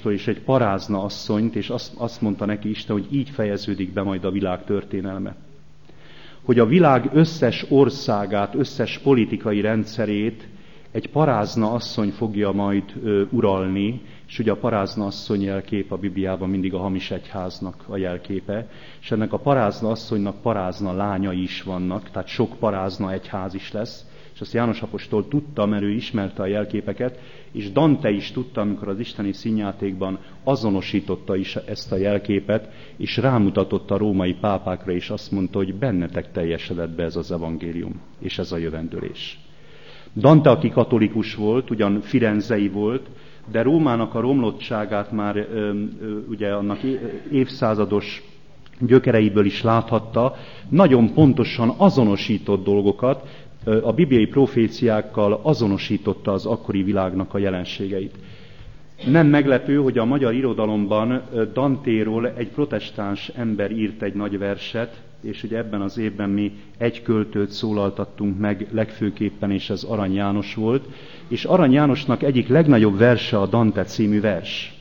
apostol és egy parázna asszonyt, és azt mondta neki Isten, hogy így fejeződik be majd a világ történelme. Hogy a világ összes országát, összes politikai rendszerét egy parázna asszony fogja majd uralni, és ugye a parázna asszony jelkép a Bibliában mindig a hamis egyháznak a jelképe, és ennek a parázna asszonynak parázna lányai is vannak, tehát sok parázna egyház is lesz, és azt János apostol tudta, mert ő ismerte a jelképeket, és Dante is tudta, amikor az isteni színjátékban azonosította is ezt a jelképet, és rámutatott a római pápákra, és azt mondta, hogy bennetek teljesedett be ez az evangélium, és ez a jövendőlés. Dante, aki katolikus volt, ugyan firenzei volt, de Rómának a romlottságát már ugye annak évszázados gyökereiből is láthatta, nagyon pontosan azonosított dolgokat, a bibliai proféciákkal azonosította az akkori világnak a jelenségeit. Nem meglepő, hogy a magyar irodalomban Dantéról egy protestáns ember írt egy nagy verset, és ugye ebben az évben mi egy költőt szólaltattunk meg legfőképpen, és ez Arany János volt, és Arany Jánosnak egyik legnagyobb verse a Dante című vers.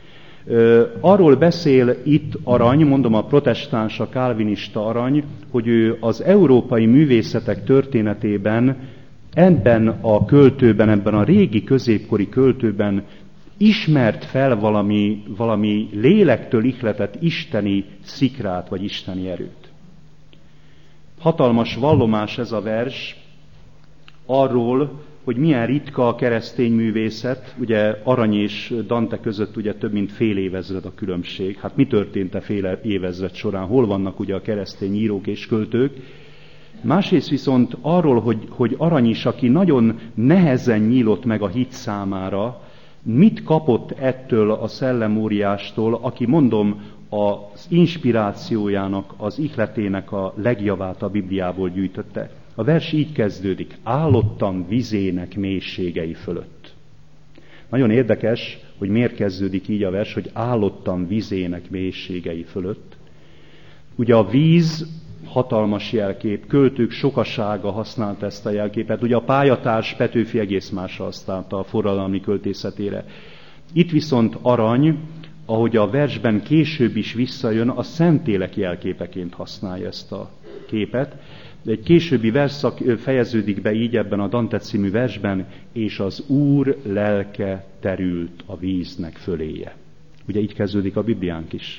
Arról beszél itt Arany, mondom a protestáns, a kálvinista Arany, hogy ő az európai művészetek történetében, ebben a költőben, ebben a régi középkori költőben ismert fel valami lélektől ihletett isteni szikrát, vagy isteni erőt. Hatalmas vallomás ez a vers arról, hogy milyen ritka a keresztény művészet, ugye Arany és Dante között ugye több mint fél évezred a különbség. Hát mi történt a fél évezred során? Hol vannak ugye a keresztény írók és költők? Másrészt viszont arról, hogy Arany is, aki nagyon nehezen nyílott meg a hit számára, mit kapott ettől a szellemóriástól, aki mondom az inspirációjának, az ihletének a legjavát a Bibliából gyűjtötte. A vers így kezdődik: állottam vizének mélységei fölött. Nagyon érdekes, hogy miért kezdődik így a vers, hogy állottam vizének mélységei fölött. Ugye a víz hatalmas jelkép, költők sokasága használta ezt a jelképet. Ugye a pályatárs Petőfi egész másra használta a forradalmi költészetére. Itt viszont Arany, ahogy a versben később is visszajön, a Szentlélek jelképeként használja ezt a képet. Egy későbbi versszak fejeződik be így ebben a Dante című versben, és az Úr lelke terült a víznek föléje. Ugye így kezdődik a Bibliánk is.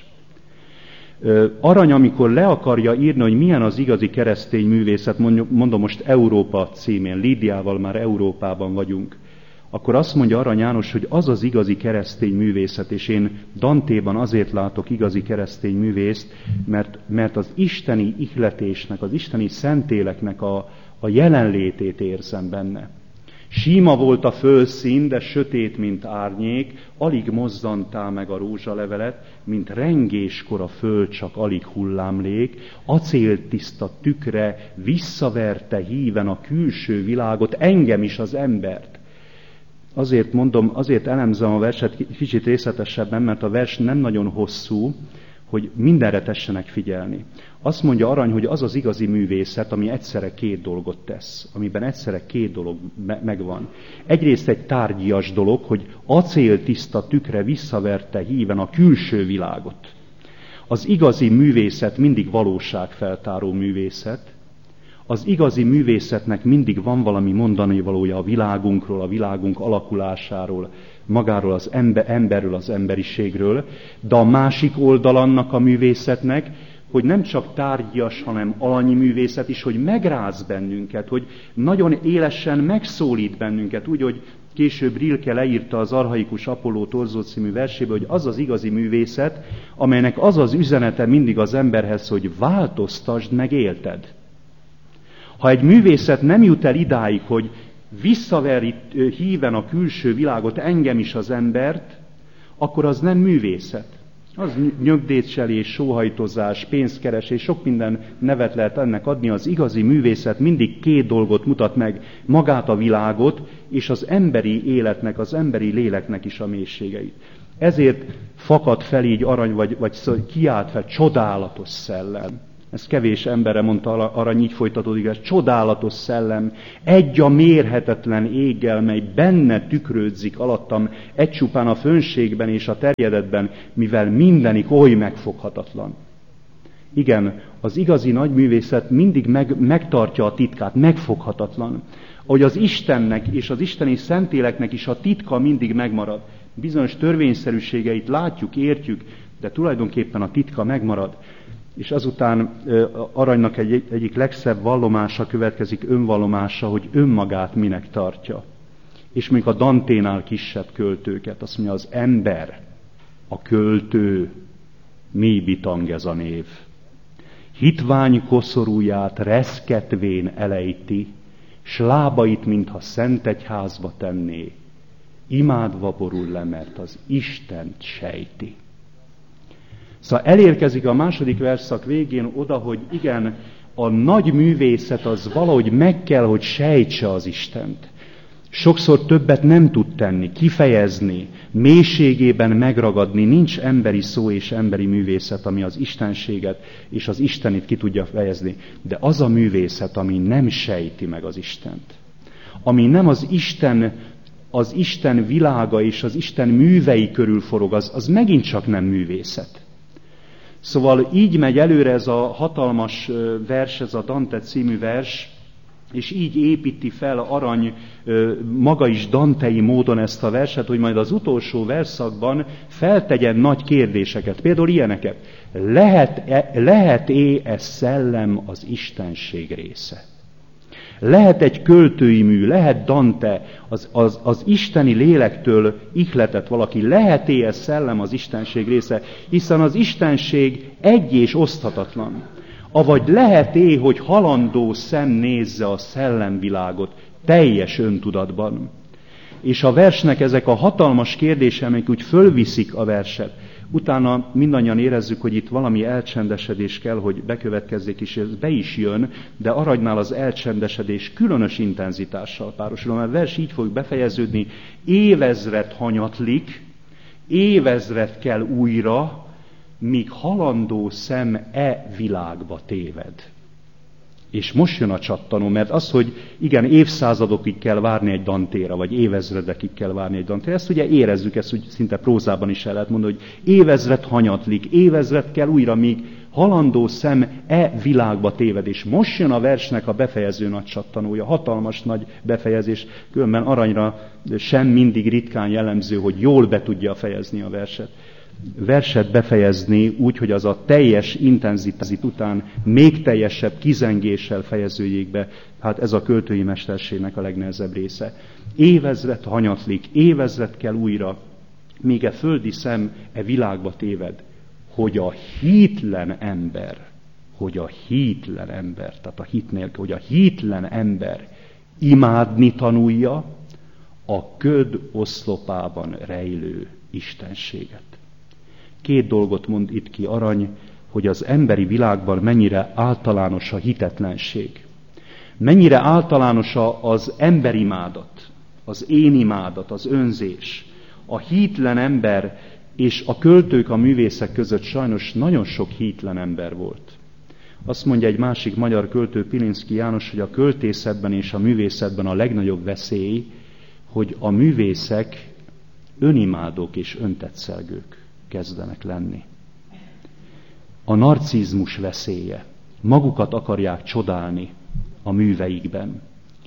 Arany, amikor le akarja írni, hogy milyen az igazi keresztény művészet, mondom most Európa címén, Lídiával már Európában vagyunk, akkor azt mondja Arany János, hogy az az igazi keresztény művészet, és én Dantéban azért látok igazi keresztény művészt, mert az isteni ihletésnek, az isteni szentéleknek a jelenlétét érzem benne. Síma volt a fölszín, de sötét, mint árnyék, alig mozzantál meg a rózsalevelet, mint rengéskor a föld csak alig hullámlék, acéltiszta tükre visszaverte híven a külső világot, engem is, az embert. Azért mondom, azért elemzem a verset kicsit részletesebben, mert a vers nem nagyon hosszú, hogy mindenre tessenek figyelni. Azt mondja Arany, hogy az az igazi művészet, ami egyszerre két dolgot tesz, amiben egyszerre két dolog megvan. Egyrészt egy tárgyias dolog, hogy acéltiszta tükre visszaverte híven a külső világot. Az igazi művészet mindig valóságfeltáró művészet. Az igazi művészetnek mindig van valami mondani valója a világunkról, a világunk alakulásáról, magáról az emberről, az emberiségről, de a másik oldal annak a művészetnek, hogy nem csak tárgyias, hanem alanyi művészet is, hogy megráz bennünket, hogy nagyon élesen megszólít bennünket, úgy, hogy később Rilke leírta az Archaikus Apolló Torzó című versébe, hogy az az igazi művészet, amelynek az az üzenete mindig az emberhez, hogy változtasd meg élted. Ha egy művészet nem jut el idáig, hogy visszaveri híven a külső világot, engem is, az embert, akkor az nem művészet. Az nyögdécselés, sóhajtozás, pénzkeresés, sok minden nevet lehet ennek adni. Az igazi művészet mindig két dolgot mutat meg, magát a világot, és az emberi életnek, az emberi léleknek is a mélységeit. Ezért fakad fel így Arany, vagy kiált fel csodálatos szellem. Ez kevés emberre, mondta Arany, így folytatódik, ez csodálatos szellem, egy a mérhetetlen éggel, mely benne tükrődzik alattam, egy csupán a fönségben és a terjedetben, mivel mindenik oly megfoghatatlan. Igen, az igazi nagyművészet mindig megtartja a titkát, megfoghatatlan. Ahogy az Istennek és az isteni szentéleknek is a titka mindig megmarad. Bizonyos törvényszerűségeit látjuk, értjük, de tulajdonképpen a titka megmarad. És azután Aranynak egyik legszebb vallomása következik, önvallomása, hogy önmagát minek tartja. És mondjuk a Danténál kisebb költőket, azt mondja, az ember, a költő, mi bitang ez a név. Hitvány koszorúját reszketvén elejti, s lábait, mintha szent egyházba tenné, imádva borul le, mert az Istent sejti. Szóval elérkezik a második versszak végén oda, hogy igen, a nagy művészet az valahogy meg kell, hogy sejtse az Istent. Sokszor többet nem tud tenni, kifejezni, mélységében megragadni, nincs emberi szó és emberi művészet, ami az istenséget és az Istenit ki tudja fejezni. De az a művészet, ami nem sejti meg az Istent, ami nem az Isten világa és az Isten művei körül forog, az megint csak nem művészet. Szóval így megy előre ez a hatalmas vers, ez a Dante című vers, és így építi fel Arany maga is dantei módon ezt a verset, hogy majd az utolsó versszakban feltegyen nagy kérdéseket. Például ilyeneket. Lehet-e ez szellem az istenség része? Lehet egy költői mű, lehet Dante, az isteni lélektől ihletett valaki, lehet-e ez szellem az istenség része? Hiszen az istenség egy és oszthatatlan. Avagy lehet-e, hogy halandó szem nézze a szellemvilágot teljes öntudatban? És a versnek ezek a hatalmas kérdések, amik úgy fölviszik a verset, utána mindannyian érezzük, hogy itt valami elcsendesedés kell, hogy bekövetkezzék, és ez be is jön, de Aranynál az elcsendesedés különös intenzitással párosul. Mert a vers így fog befejeződni, évezred hanyatlik, évezred kell újra, míg halandó szem világba téved. És most jön a csattanó, mert az, hogy igen, évszázadokig kell várni egy Dantéra, vagy évezredekig kell várni egy Dantéra, ezt ugye érezzük, ezt úgy szinte prózában is el lehet mondani, hogy évezred hanyatlik, évezred kell újra, míg halandó szem világba téved. És most jön a versnek a befejező nagy csattanója, hatalmas nagy befejezés, különben Aranyra sem mindig ritkán jellemző, hogy jól be tudja fejezni a verset befejezni úgy, hogy az a teljes intenzitás után még teljesebb kizengéssel fejeződjék be. Hát ez a költői mesterségnek a legnehezebb része. Évezred hanyatlik, évezred kell újra, míg földi szem világba téved, hogy a hítlen ember, tehát a hit nélkül, hogy a hítlen ember imádni tanulja a köd oszlopában rejlő istenséget. Két dolgot mond itt ki Arany, hogy az emberi világban mennyire általános a hitetlenség. Mennyire általános az emberimádat, az énimádat, az önzés. A hítlen ember és a költők, a művészek között sajnos nagyon sok hítlen ember volt. Azt mondja egy másik magyar költő, Pilinszky János, hogy a költészetben és a művészetben a legnagyobb veszély, hogy a művészek önimádók és öntetszelgők kezdenek lenni. A narcizmus veszélye. Magukat akarják csodálni a műveikben.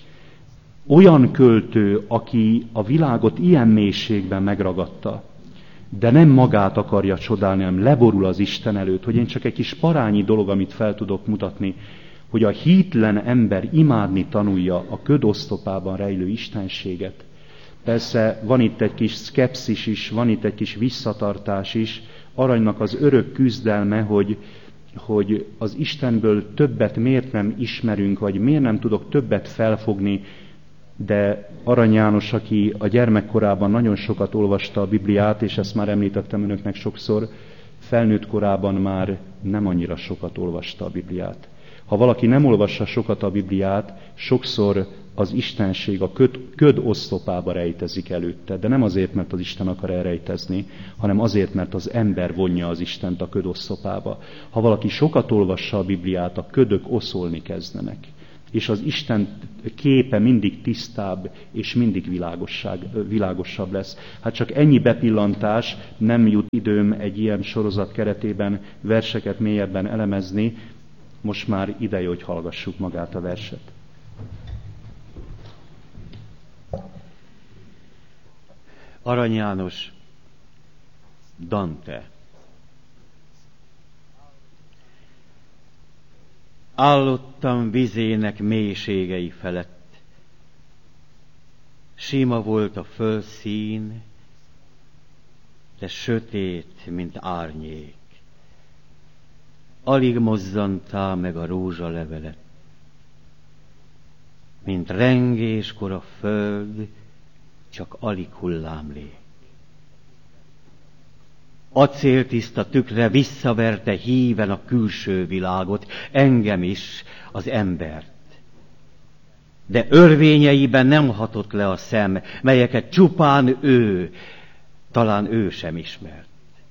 Olyan költő, aki a világot ilyen mélységben megragadta, de nem magát akarja csodálni, hanem leborul az Isten előtt, hogy én csak egy kis parányi dolog, amit fel tudok mutatni, hogy a hítlen ember imádni tanulja a ködosztopában rejlő istenséget. Persze van itt egy kis szkepszis is, van itt egy kis visszatartás is, Aranynak az örök küzdelme, hogy az Istenből többet miért nem ismerünk, vagy miért nem tudok többet felfogni, de Arany János, aki a gyermekkorában nagyon sokat olvasta a Bibliát, és ezt már említettem önöknek sokszor, felnőtt korában már nem annyira sokat olvasta a Bibliát. Ha valaki nem olvassa sokat a Bibliát, sokszor az istenség a köd oszlopába rejtezik előtte, de nem azért, mert az Isten akar elrejtezni, hanem azért, mert az ember vonja az Istent a köd oszlopába. Ha valaki sokat olvassa a Bibliát, a ködök oszolni kezdenek, és az Isten képe mindig tisztább, és mindig világosabb lesz. Hát csak ennyi bepillantás, nem jut időm egy ilyen sorozat keretében verseket mélyebben elemezni, most már ideje, hogy hallgassuk magát a verset. Arany János, Dante. Állottam vizének mélységei felett. Sima volt a földszín, de sötét, mint árnyék. Alig mozzantál meg a rózsalevelet. Mint rengéskor a föld, csak alig hullámlék. Acéltiszta tükre visszaverte híven a külső világot, engem is, az embert. De örvényeiben nem hatott le a szem, melyeket csupán ő, talán ő sem ismert.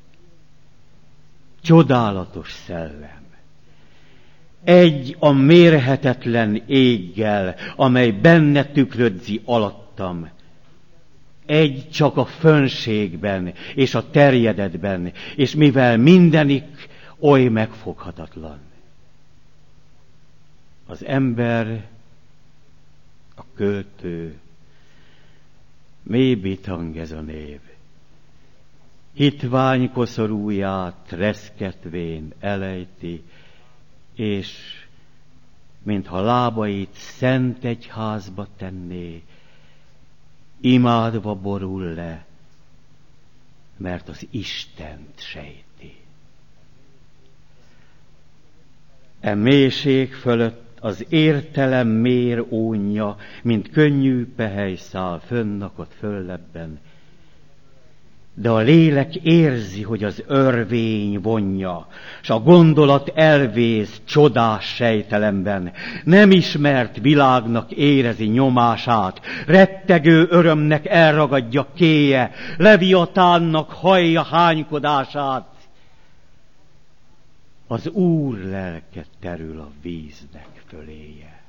Csodálatos szellem. Egy a mérhetetlen éggel, amely benne tükrödzi alattam. Egy csak a fönségben és a terjedetben, és mivel mindenik oly megfoghatatlan. Az ember, a költő, mély bitang ez a név. Hitvány koszorúját reszketvén elejti, és mintha lábait szent egyházba tenné, imádva borul le, mert az Istent sejti. E mélység fölött az értelem mér ónja, mint könnyű pehelyszál fönnakott föllebben, de a lélek érzi, hogy az örvény vonja, s a gondolat elvész csodás sejtelemben. Nem ismert világnak érezi nyomását, rettegő örömnek elragadja kéje, Leviatánnak hallja hánykodását. Az Úr lelke terül a víznek föléje.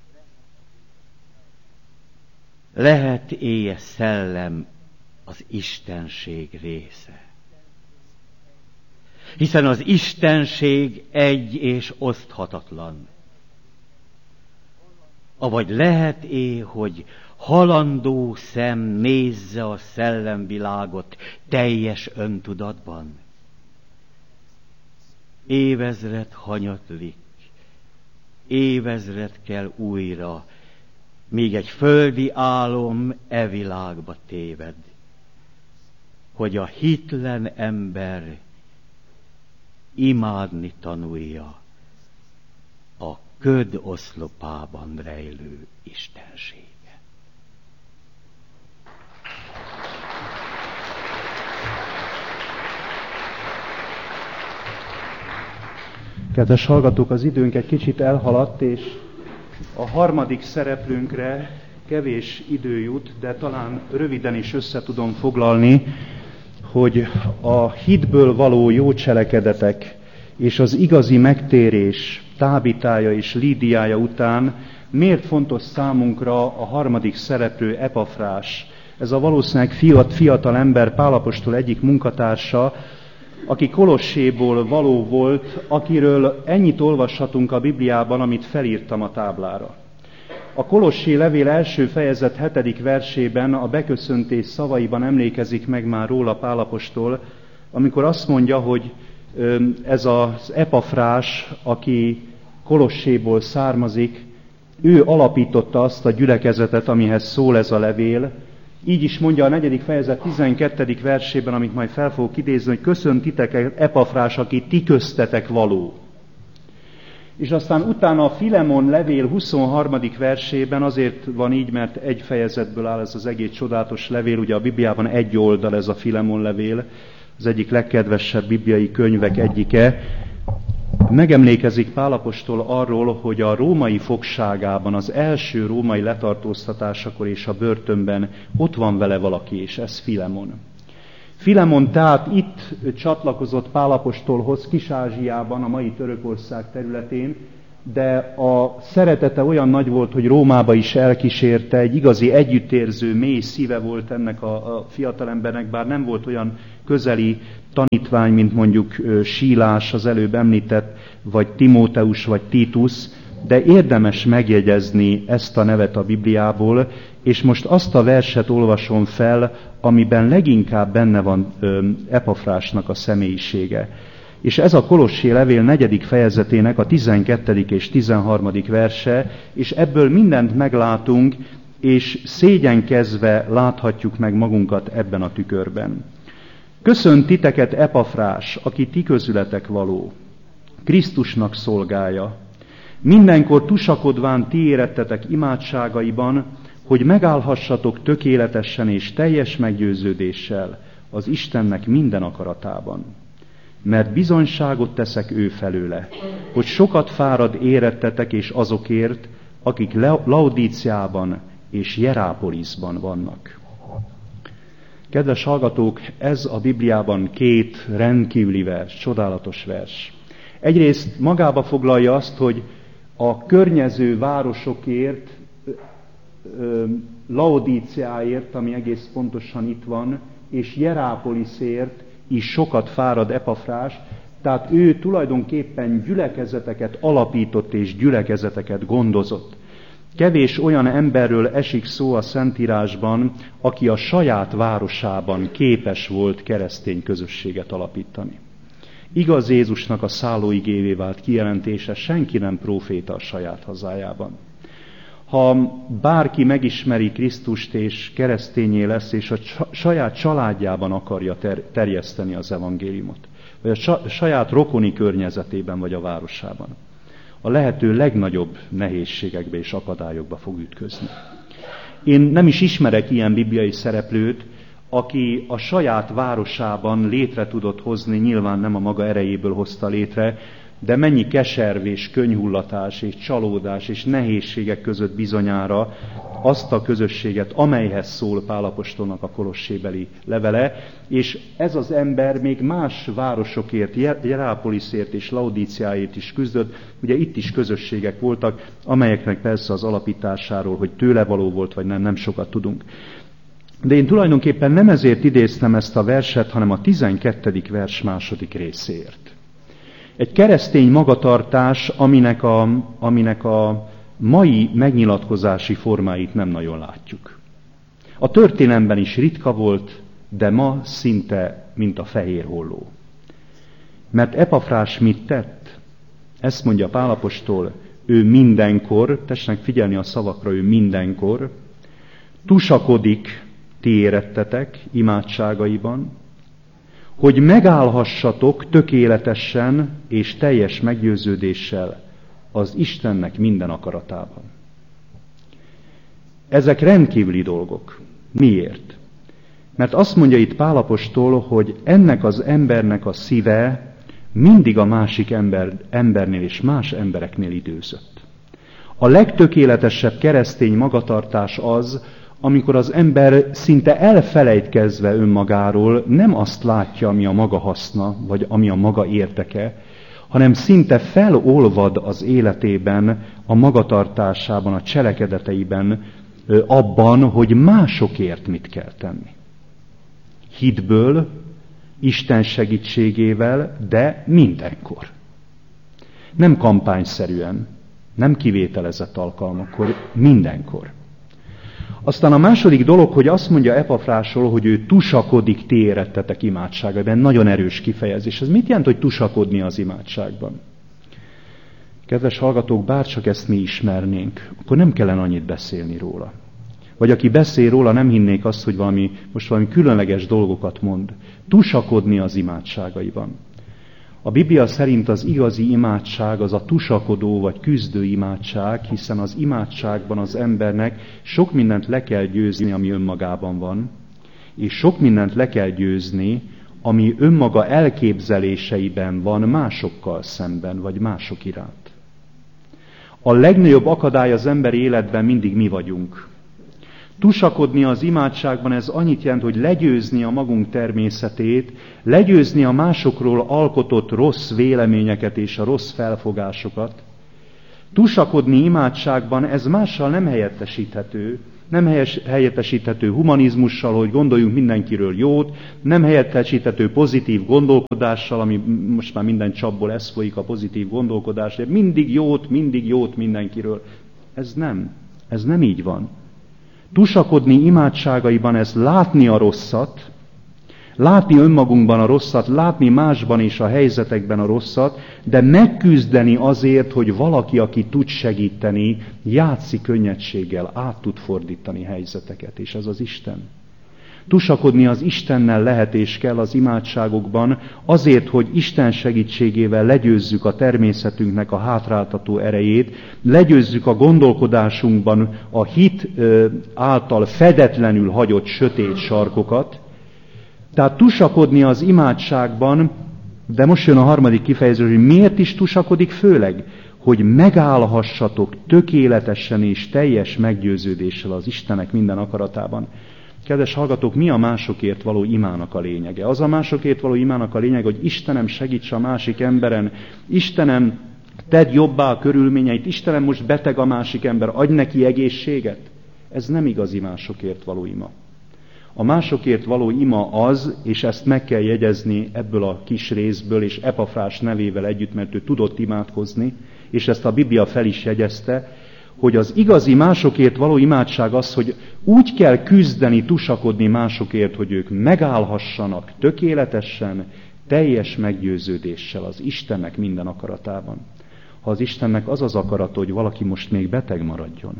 Lehet éje szellem az istenség része. Hiszen az istenség egy és oszthatatlan. Avagy lehet hogy halandó szem nézze a szellemvilágot teljes öntudatban. Évezred hanyatlik, évezred kell újra, míg egy földi álom e világba téved, hogy a hitlen ember imádni tanulja a köd oszlopában rejlő istenséget. Kedves hallgatók, az időnk egy kicsit elhaladt, és a harmadik szereplőnkre kevés idő jut, de talán röviden is össze tudom foglalni, hogy a hitből való jó cselekedetek és az igazi megtérés Tábitája és Lídiája után miért fontos számunkra a harmadik szereplő Epafrás. Ez a valószínűleg fiatal ember, Pál apostol egyik munkatársa, aki Kolosséból való volt, akiről ennyit olvashatunk a Bibliában, amit felírtam a táblára. A Kolossé levél első fejezet 7. versében a beköszöntés szavaiban emlékezik meg már róla Pál apostol, amikor azt mondja, hogy ez az Epafrás, aki Kolosséból származik, ő alapította azt a gyülekezetet, amihez szól ez a levél. Így is mondja a 4. fejezet 12. versében, amit majd fel fogok idézni, hogy köszönt titeket Epafrás, aki ti köztetek való. És aztán utána a Filemon levél 23. versében azért van így, mert egy fejezetből áll ez az egész csodálatos levél, ugye a Bibliában egy oldal ez a Filemon levél, az egyik legkedvesebb bibliai könyvek egyike. Megemlékezik Pál apostol arról, hogy a római fogságában, az első római letartóztatásakor és a börtönben ott van vele valaki, és ez Filemon. Filemon tehát itt csatlakozott Pál apostolhoz Kis-Ázsiában, a mai Törökország területén, de a szeretete olyan nagy volt, hogy Rómába is elkísérte, egy igazi együttérző, mély szíve volt ennek a fiatalembernek, bár nem volt olyan közeli tanítvány, mint mondjuk Sílás, az előbb említett, vagy Timóteus, vagy Titus, de érdemes megjegyezni ezt a nevet a Bibliából, és most azt a verset olvasom fel, amiben leginkább benne van Epafrásnak a személyisége. És ez a Kolossé levél 4. fejezetének a 12. és 13. verse, és ebből mindent meglátunk, és szégyenkezve láthatjuk meg magunkat ebben a tükörben. Köszönt titeket Epafrás, aki ti közületek való, Krisztusnak szolgája. Mindenkor tusakodván ti érettetek imádságaiban, hogy megállhassatok tökéletesen és teljes meggyőződéssel az Istennek minden akaratában. Mert bizonyságot teszek ő felőle, hogy sokat fárad érettetek és azokért, akik Laodíciában és Jerápolisban vannak. Kedves hallgatók, ez a Bibliában 2 rendkívüli vers, csodálatos vers. Egyrészt magába foglalja azt, hogy a környező városokért, Laodíciáért, ami egész pontosan itt van, és Jerápoliszért is sokat fárad Epafrás, tehát ő tulajdonképpen gyülekezeteket alapított és gyülekezeteket gondozott. Kevés olyan emberről esik szó a Szentírásban, aki a saját városában képes volt keresztény közösséget alapítani. Igaz, Jézusnak a szállóigévé vált kijelentése, senki nem próféta a saját hazájában. Ha bárki megismeri Krisztust és keresztényé lesz, és a saját családjában akarja terjeszteni az evangéliumot, vagy a saját rokoni környezetében, vagy a városában, a lehető legnagyobb nehézségekbe és akadályokba fog ütközni. Én nem is ismerek ilyen bibliai szereplőt, aki a saját városában létre tudott hozni, nyilván nem a maga erejéből hozta létre, de mennyi keservés, könyhullatás és csalódás és nehézségek között bizonyára azt a közösséget, amelyhez szól Pál apostolnak a kolossébeli levele, és ez az ember még más városokért, Jerápoliszért és Laodíciáért is küzdött, ugye itt is közösségek voltak, amelyeknek persze az alapításáról, hogy tőle való volt, vagy nem sokat tudunk. De én tulajdonképpen nem ezért idéztem ezt a verset, hanem a 12. vers második részéért. Egy keresztény magatartás, aminek a mai megnyilatkozási formáit nem nagyon látjuk. A történelemben is ritka volt, de ma szinte, mint a fehér holló. Mert Epafrás mit tett? Ezt mondja Pál apostol, ő mindenkor, tessenek figyelni a szavakra, ő mindenkor, tusakodik ti érettetek imádságaiban, hogy megállhassatok tökéletesen és teljes meggyőződéssel az Istennek minden akaratában. Ezek rendkívüli dolgok. Miért? Mert azt mondja itt Pál apostol, hogy ennek az embernek a szíve mindig a másik embernél és más embereknél időzött. A legtökéletesebb keresztény magatartás az, amikor az ember szinte elfelejtkezve önmagáról nem azt látja, ami a maga haszna, vagy ami a maga érdeke, hanem szinte felolvad az életében, a magatartásában, a cselekedeteiben abban, hogy másokért mit kell tenni. Hitből, Isten segítségével, de mindenkor. Nem kampányszerűen, nem kivételezett alkalmakkor, mindenkor. Aztán a második dolog, hogy azt mondja Epafrásról, hogy ő tusakodik ti érettetek imádságában. Nagyon erős kifejezés. Ez mit jelent, hogy tusakodni az imádságban? Kedves hallgatók, bárcsak ezt mi ismernénk, akkor nem kellene annyit beszélni róla. Vagy aki beszél róla, nem hinnék azt, hogy most valami különleges dolgokat mond. Tusakodni az imádságaiban. A Biblia szerint az igazi imádság az a tusakodó vagy küzdő imádság, hiszen az imádságban az embernek sok mindent le kell győzni, ami önmagában van, és sok mindent le kell győzni, ami önmaga elképzeléseiben van másokkal szemben, vagy mások iránt. A legnagyobb akadály az emberi életben mindig mi vagyunk. Tusakodni az imádságban ez annyit jelent, hogy legyőzni a magunk természetét, legyőzni a másokról alkotott rossz véleményeket és a rossz felfogásokat. Tusakodni imádságban ez mással nem helyettesíthető. Nem helyettesíthető humanizmussal, hogy gondoljunk mindenkiről jót, nem helyettesíthető pozitív gondolkodással, ami most már minden csapból ez folyik, a pozitív gondolkodás, de mindig jót mindenkiről. Ez nem így van. Tusakodni imádságaiban ez látni a rosszat, látni önmagunkban a rosszat, látni másban és a helyzetekben a rosszat, de megküzdeni azért, hogy valaki, aki tud segíteni, játszik könnyedséggel, át tud fordítani helyzeteket, és ez az Isten. Tusakodni az Istennel lehet és kell az imádságokban, azért, hogy Isten segítségével legyőzzük a természetünknek a hátráltató erejét, legyőzzük a gondolkodásunkban a hit által fedetlenül hagyott sötét sarkokat. Tehát tusakodni az imádságban, de most jön a harmadik kifejezés, hogy miért is tusakodik főleg? Hogy megállhassatok tökéletesen és teljes meggyőződéssel az Istenek minden akaratában. Kedves hallgatók, mi a másokért való imának a lényege? Az a másokért való imának a lényege, hogy Istenem, segíts a másik emberen, Istenem, tedd jobbá a körülményeit, Istenem, most beteg a másik ember, adj neki egészséget. Ez nem igazi másokért való ima. A másokért való ima az, és ezt meg kell jegyezni ebből a kis részből, és Epafrás nevével együtt, mert ő tudott imádkozni, és ezt a Biblia fel is jegyezte, hogy az igazi másokért való imádság az, hogy úgy kell küzdeni, tusakodni másokért, hogy ők megállhassanak tökéletesen, teljes meggyőződéssel az Istennek minden akaratában. Ha az Istennek az az akarata, hogy valaki most még beteg maradjon,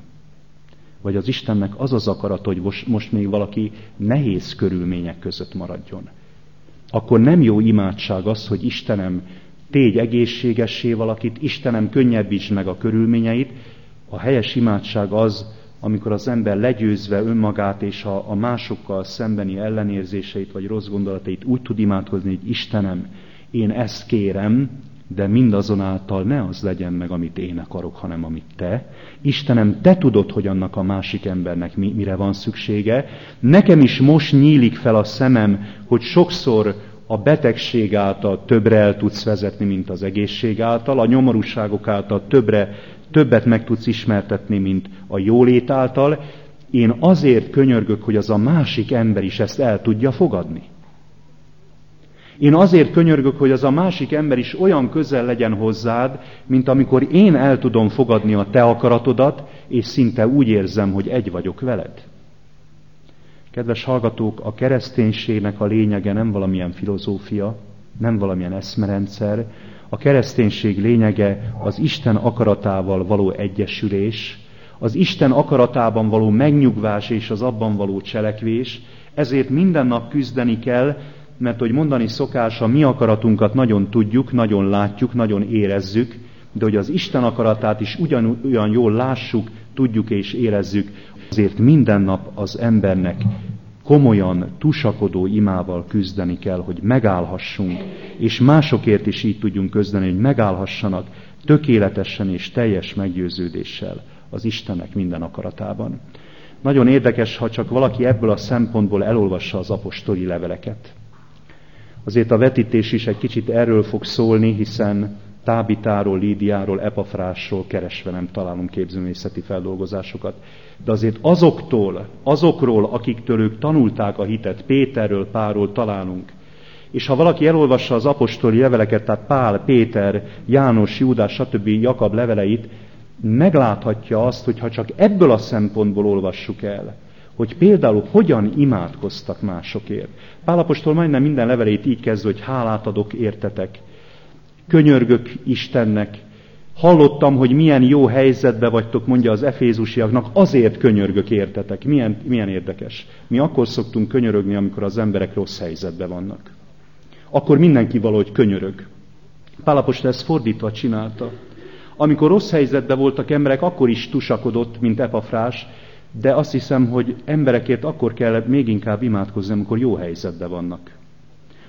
vagy az Istennek az az akarata, hogy most még valaki nehéz körülmények között maradjon, akkor nem jó imádság az, hogy Istenem, tégy egészségessé valakit, Istenem, könnyebbítsd meg a körülményeit. A helyes imádság az, amikor az ember legyőzve önmagát és a másokkal szembeni ellenérzéseit vagy rossz gondolatait úgy tud imádkozni, hogy Istenem, én ezt kérem, de mindazonáltal ne az legyen meg, amit én akarok, hanem amit te. Istenem, te tudod, hogy annak a másik embernek mire van szüksége. Nekem is most nyílik fel a szemem, hogy sokszor a betegség által többre el tudsz vezetni, mint az egészség által, a nyomorúságok által többet meg tudsz ismertetni, mint a jólét által. Én azért könyörgök, hogy az a másik ember is ezt el tudja fogadni. Én azért könyörgök, hogy az a másik ember is olyan közel legyen hozzád, mint amikor én el tudom fogadni a te akaratodat, és szinte úgy érzem, hogy egy vagyok veled. Kedves hallgatók, a kereszténységnek a lényege nem valamilyen filozófia, nem valamilyen eszmerendszer. A kereszténység lényege az Isten akaratával való egyesülés, az Isten akaratában való megnyugvás és az abban való cselekvés. Ezért minden nap küzdeni kell, mert hogy mondani szokás, a mi akaratunkat nagyon tudjuk, nagyon látjuk, nagyon érezzük, de hogy az Isten akaratát is ugyanolyan jól lássuk, tudjuk és érezzük. Azért minden nap az embernek komolyan, tusakodó imával küzdeni kell, hogy megállhassunk, és másokért is így tudjunk küzdeni, hogy megállhassanak tökéletesen és teljes meggyőződéssel az Istennek minden akaratában. Nagyon érdekes, ha csak valaki ebből a szempontból elolvassa az apostoli leveleket. Azért a vetítés is egy kicsit erről fog szólni, hiszen Tábitáról, Lídiáról, Epafrásról keresve nem találunk képzőművészeti feldolgozásokat. De azért azokról, akiktől ők tanulták a hitet, Péterről, Pálról találunk. És ha valaki elolvassa az apostoli leveleket, tehát Pál, Péter, János, Júdás, stb. Jakab leveleit, megláthatja azt, hogy ha csak ebből a szempontból olvassuk el, hogy például hogyan imádkoztak másokért. Pál apostol majdnem minden levelét így kezd, hogy hálát adok értetek. Könyörgök Istennek. Hallottam, hogy milyen jó helyzetben vagytok, mondja az efézusiaknak, azért könyörgök értetek. Milyen érdekes. Mi akkor szoktunk könyörögni, amikor az emberek rossz helyzetben vannak. Akkor mindenki valahogy könyörög. Pál apostol ezt fordítva csinálta. Amikor rossz helyzetben voltak emberek, akkor is tusakodott, mint Epafrás, de azt hiszem, hogy emberekért akkor kell még inkább imádkozni, amikor jó helyzetben vannak.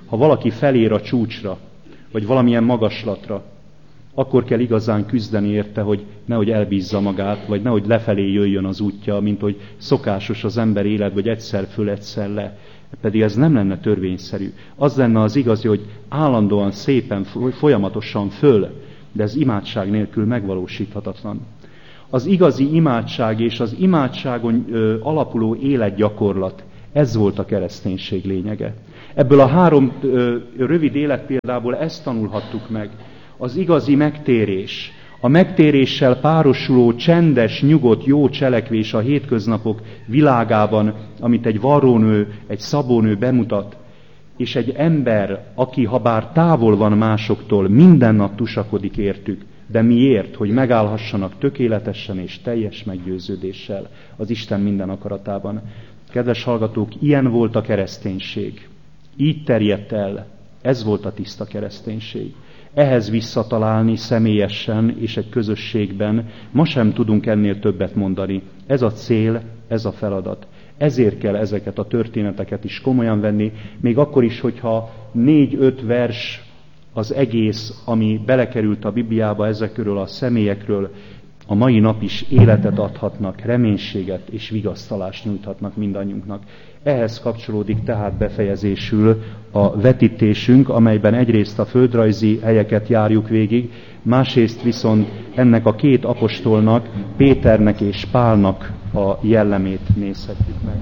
ha valaki felér a csúcsra, vagy valamilyen magaslatra, akkor kell igazán küzdeni érte, hogy nehogy elbízza magát, vagy nehogy lefelé jöjjön az útja, mint hogy szokásos az ember élet, vagy egyszer föl, egyszer le. Pedig ez nem lenne törvényszerű. Az lenne az igazi, hogy állandóan, szépen, folyamatosan föl, de ez imádság nélkül megvalósíthatatlan. Az igazi imádság és az imádságon alapuló életgyakorlat, ez volt a kereszténység lényege. Ebből a 3 rövid életpéldából ezt tanulhattuk meg. Az igazi megtérés, a megtéréssel párosuló csendes, nyugodt, jó cselekvés a hétköznapok világában, amit egy varrónő, egy szabónő bemutat, és egy ember, aki habár távol van másoktól, minden nap tusakodik értük, de miért? Hogy megállhassanak tökéletesen és teljes meggyőződéssel az Isten minden akaratában. Kedves hallgatók, ilyen volt a kereszténység. Így terjedt el. Ez volt a tiszta kereszténység. Ehhez visszatalálni személyesen és egy közösségben ma sem tudunk ennél többet mondani. Ez a cél, ez a feladat. Ezért kell ezeket a történeteket is komolyan venni, még akkor is, hogyha 4-5 vers az egész, ami belekerült a Bibliába ezekről a személyekről, a mai nap is életet adhatnak, reménységet és vigasztalást nyújthatnak mindannyiunknak. Ehhez kapcsolódik tehát befejezésül a vetítésünk, amelyben egyrészt a földrajzi helyeket járjuk végig, másrészt viszont ennek a 2 apostolnak, Péternek és Pálnak a jellemét nézhetjük meg.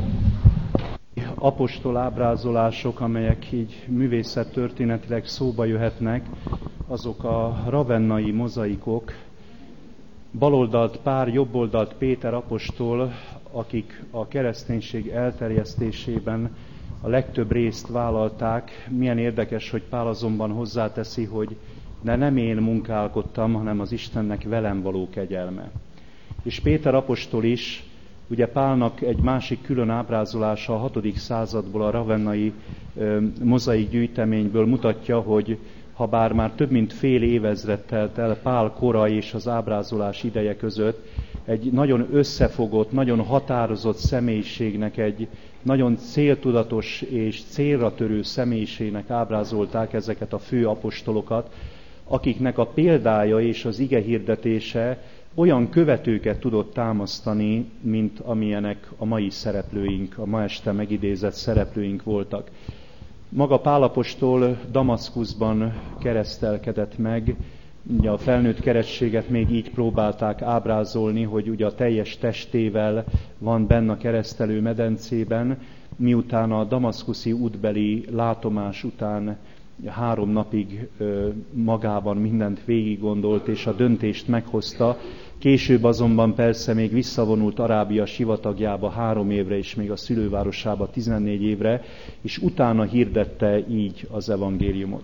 Apostol ábrázolások, amelyek így művészettörténetileg szóba jöhetnek, azok a ravennai mozaikok, baloldalt Pál, jobboldalt Péter apostol, akik a kereszténység elterjesztésében a legtöbb részt vállalták. Milyen érdekes, hogy Pál azonban hozzáteszi, hogy de nem én munkálkodtam, hanem az Istennek velem való kegyelme. És Péter apostol is, ugye Pálnak egy másik külön ábrázolása a 6. századból, a ravennai mozaik gyűjteményből mutatja, hogy habár már több mint fél évezred telt el Pál kora és az ábrázolás ideje között, egy nagyon összefogott, nagyon határozott személyiségnek, egy nagyon céltudatos és célra törő személyiségnek ábrázolták ezeket a fő apostolokat, akiknek a példája és az ige hirdetése olyan követőket tudott támasztani, mint amilyenek a mai szereplőink, a ma este megidézett szereplőink voltak. Maga Pál apostol Damaszkuszban keresztelkedett meg, ugye a felnőtt keresztséget még így próbálták ábrázolni, hogy ugye a teljes testével van benne a keresztelő medencében, miután a damaszkuszi útbeli látomás után 3 napig magában mindent végig gondolt, és a döntést meghozta. Később azonban persze még visszavonult Arábia sivatagjába 3 évre, és még a szülővárosába 14 évre, és utána hirdette így az evangéliumot.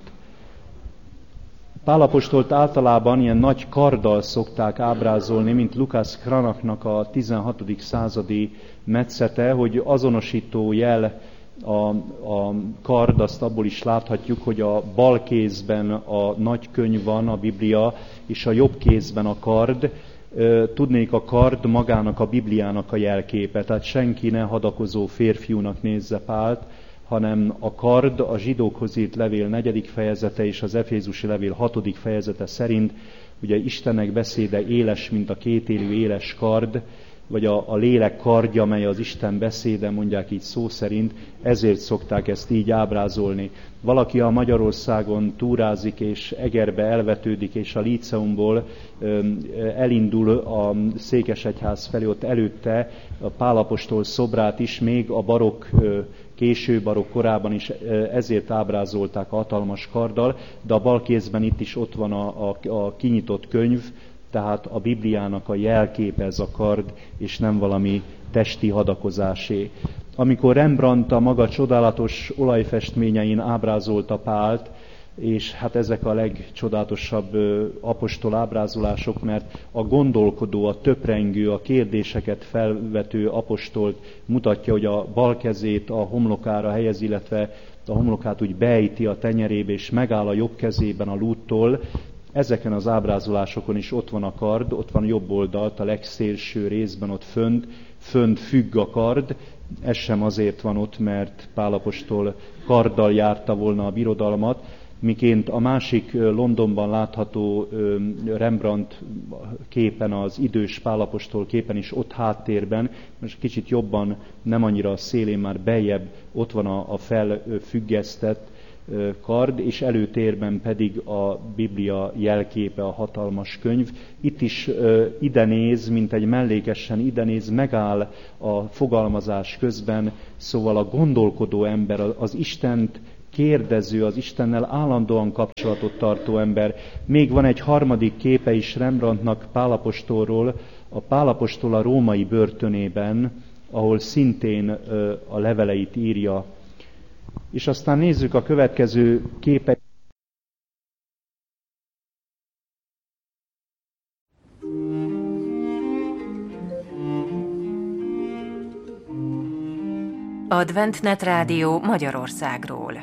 Pál apostolt általában ilyen nagy karddal szokták ábrázolni, mint Lukács Cranachnak a 16. századi metszete, hogy azonosító jel a kard, azt abból is láthatjuk, hogy a bal kézben a nagy könyv van, a Biblia, és a jobb kézben a kard. Tudnék, a kard magának a Bibliának a jelképe, tehát senki ne hadakozó férfiúnak nézze Pált, hanem a kard a zsidókhoz írt levél 4. fejezete és az efézusi levél 6. fejezete szerint, ugye Istennek beszéde éles, mint a kétélű éles kard, vagy a lélek kardja, amely az Isten beszéde, mondják így szó szerint, ezért szokták ezt így ábrázolni. Valaki a Magyarországon túrázik, és Egerbe elvetődik, és a líceumból elindul a Székesegyház felé, ott előtte a Pál apostol szobrát is még a barokk, késő barokk korában is ezért ábrázolták a hatalmas karddal, de a bal kézben itt is ott van a kinyitott könyv, tehát a Bibliának a jelképe ez a kard, és nem valami testi hadakozásé. Amikor Rembrandt a maga csodálatos olajfestményein ábrázolta Pált, és hát ezek a legcsodálatosabb apostol ábrázolások, mert a gondolkodó, a töprengő, a kérdéseket felvető apostolt mutatja, hogy a bal kezét a homlokára helyez, illetve a homlokát úgy beejti a tenyerébe, és megáll a jobb kezében a lúttól, ezeken az ábrázolásokon is ott van a kard, ott van jobb oldalt, a legszélső részben ott fönt függ a kard. Ez sem azért van ott, mert Pál apostol karddal járta volna a birodalmat, miként a másik Londonban látható Rembrandt képen, az idős Pál apostol képen is ott háttérben, most kicsit jobban, nem annyira a szélén, már beljebb ott van a felfüggesztett kard, és előtérben pedig a Biblia jelképe, a hatalmas könyv. Itt is ide néz, mint egy mellékesen ide néz, megáll a fogalmazás közben, szóval a gondolkodó ember, az Istent kérdező, az Istennel állandóan kapcsolatot tartó ember. Még van egy harmadik képe is Rembrandtnak Pál apostolról, a Pál apostol a római börtönében, ahol szintén a leveleit írja. És aztán nézzük a következő képet. Adventnet Rádió Magyarországról.